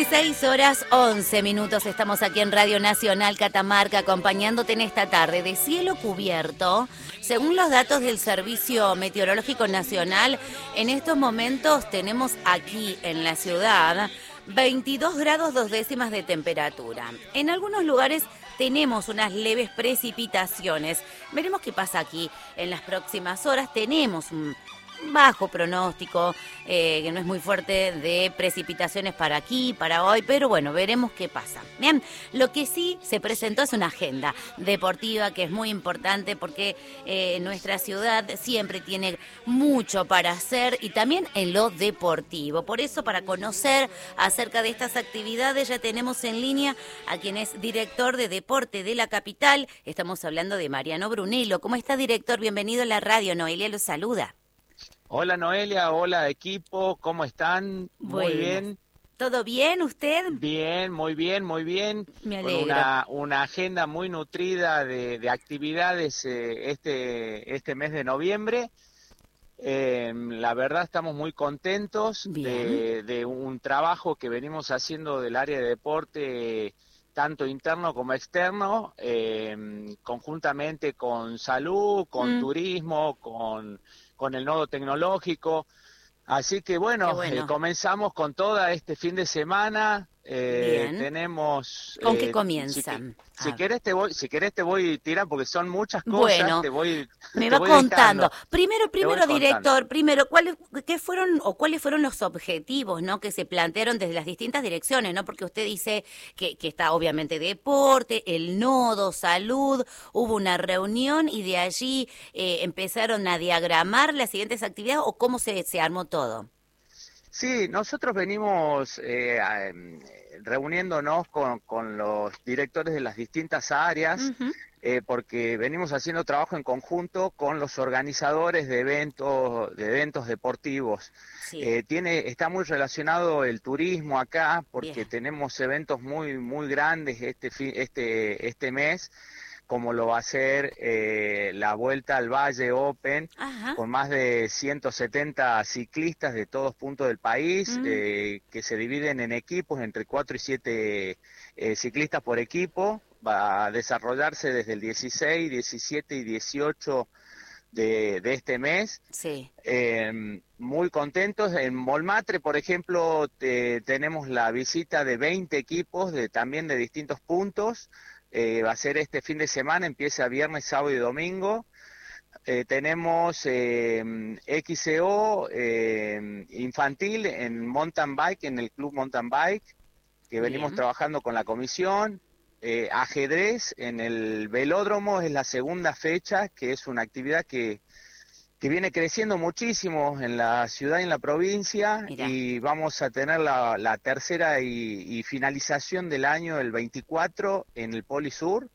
6:11 estamos aquí en Radio Nacional Catamarca acompañándote en esta tarde de cielo cubierto. Según los datos del Servicio Meteorológico Nacional, en estos momentos tenemos aquí en la ciudad 22 grados 2 décimas de temperatura. En algunos lugares tenemos unas leves precipitaciones. Veremos qué pasa aquí en las próximas horas. Tenemos un bajo pronóstico, que no es muy fuerte, de precipitaciones para aquí, para hoy, pero bueno, veremos qué pasa. Bien, lo que sí se presentó es una agenda deportiva que es muy importante porque nuestra ciudad siempre tiene mucho para hacer y también en lo deportivo. Por eso, para conocer acerca de estas actividades, ya tenemos en línea a quien es director de deporte de la capital. Estamos hablando de Mariano Brunello. ¿Cómo está, director? Bienvenido a la radio. Noelia lo saluda. Hola Noelia, hola equipo, ¿cómo están? Muy bien. ¿Todo bien usted? Bien, muy bien, muy bien. Me Con alegro. una agenda muy nutrida de actividades este mes de noviembre. La verdad estamos muy contentos Bien. de un trabajo que venimos haciendo del área de deporte, tanto interno como externo, conjuntamente con salud, con turismo, con el nodo tecnológico. Así que Qué bueno, bueno. comenzamos con toda este fin de semana. Bien. Tenemos, ¿Con qué si, que- comienzan? si querés te voy tirando porque son muchas cosas, Bueno, me te va voy contando. dictando, te voy Primero, contando. director, ¿qué fueron o cuáles fueron los objetivos, ¿no?, que se plantearon desde las distintas direcciones, ¿no? Porque usted dice que está obviamente deporte, el nodo, salud, hubo una reunión y de allí empezaron a diagramar las siguientes actividades o cómo se armó todo. Sí, nosotros venimos reuniéndonos con los directores de las distintas áreas, Ujú. porque venimos haciendo trabajo en conjunto con los organizadores de eventos deportivos. Sí, Está muy relacionado el turismo acá, porque bien. tenemos eventos muy, muy grandes este mes, como lo va a ser la Vuelta al Valle Open, Ajá. con más de 170 ciclistas de todos puntos del país, Mm, que se dividen en equipos, entre 4 y 7 ciclistas por equipo. Va a desarrollarse desde el 16, 17 y 18 de este mes. sí. Muy contentos. En Molmatre, por ejemplo, tenemos la visita de 20 equipos también de distintos puntos. Va a ser este fin de semana, empieza viernes, sábado y domingo. Tenemos XCO infantil en mountain bike, en el club mountain bike, que venimos Bien. trabajando con la comisión. Ajedrez en el velódromo es la segunda fecha, que es una actividad que viene creciendo muchísimo en la ciudad y en la provincia, Mira. y vamos a tener la tercera y finalización del año, el 24, en el Polisur.